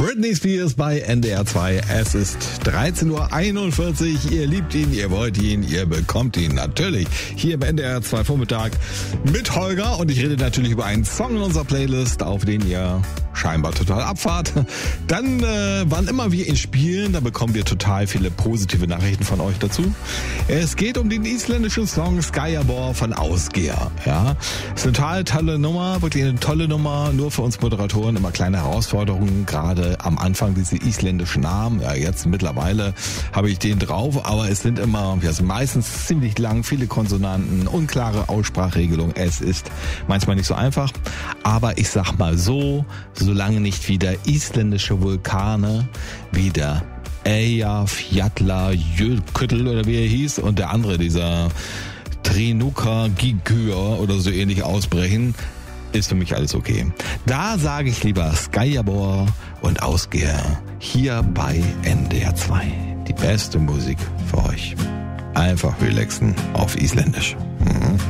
Britney Spears bei NDR 2. Es ist 13.41 Uhr. Ihr liebt ihn, ihr wollt ihn, ihr bekommt ihn natürlich hier im NDR 2 Vormittag mit Holger. Und ich rede natürlich über einen Song in unserer Playlist, auf den ihr scheinbar total abfahrt. Dann, wann immer wir ihn spielen, da bekommen wir total viele positive Nachrichten von euch dazu. Es geht um den isländischen Song Skajabor von Ausgeher. Ja, ist eine total tolle Nummer, wirklich eine tolle Nummer, nur für uns Moderatoren immer kleine Herausforderungen, gerade am Anfang diese isländischen Namen. Ja, jetzt mittlerweile habe ich den drauf, aber es sind immer, ja, sind meistens ziemlich lang, viele Konsonanten, unklare Aussprachregelung. Es ist manchmal nicht so einfach, aber ich sag mal so, solange nicht wieder isländische Vulkane wie der Eyjafjallajökull oder wie er hieß und der andere, dieser Trinukagigür oder so ähnlich ausbrechen, ist für mich alles okay. Da sage ich lieber Skajabor und Ausgeher hier bei NDR 2. Die beste Musik für euch. Einfach relaxen auf Isländisch.